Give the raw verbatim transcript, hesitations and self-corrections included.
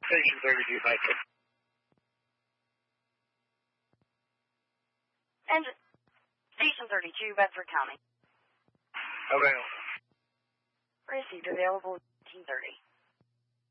Station thirty-two, thank you. Engine. Station thirty-two, Bedford County. Okay. Received available eighteen thirty.